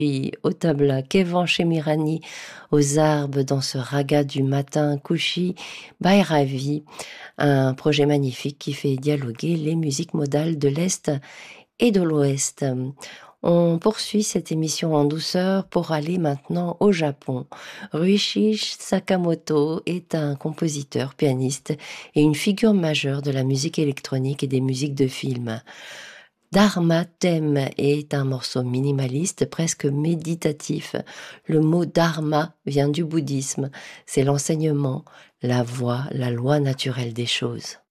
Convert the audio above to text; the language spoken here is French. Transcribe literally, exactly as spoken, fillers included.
Puis au tabla Kevan Shemirani aux arbres dans ce raga du matin Kushi Bhairavi, un projet magnifique qui fait dialoguer les musiques modales de l'Est et de l'Ouest. On poursuit cette émission en douceur pour aller maintenant au Japon. Ryuichi Sakamoto est un compositeur, pianiste et une figure majeure de la musique électronique et des musiques de film. Dharma Thème est un morceau minimaliste, presque méditatif. Le mot dharma vient du bouddhisme. C'est l'enseignement, la voie, la loi naturelle des choses.